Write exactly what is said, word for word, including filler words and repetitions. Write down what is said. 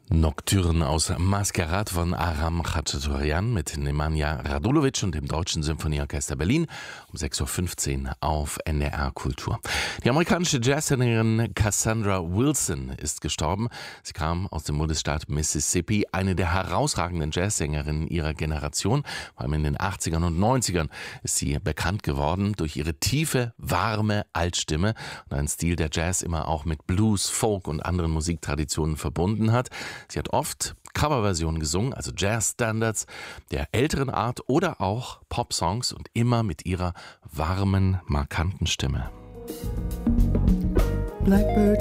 Nocturne aus Maskerat von Aram Khachaturian mit Nemanja Radulovic und dem Deutschen Symphonieorchester Berlin um sechs Uhr fünfzehn auf N D R Kultur. Die amerikanische Jazzsängerin Cassandra Wilson ist gestorben. Sie kam aus dem Bundesstaat Mississippi, eine der herausragenden Jazzsängerinnen ihrer Generation. Vor allem in den achtzigern und neunzigern ist sie bekannt geworden durch ihre tiefe, warme Altstimme und einen Stil, der Jazz immer auch mit Blues, Folk und anderen Musiktraditionen verbunden hat. Sie hat oft Coverversionen gesungen, also Jazz-Standards der älteren Art oder auch Pop-Songs und immer mit ihrer warmen, markanten Stimme. Blackbird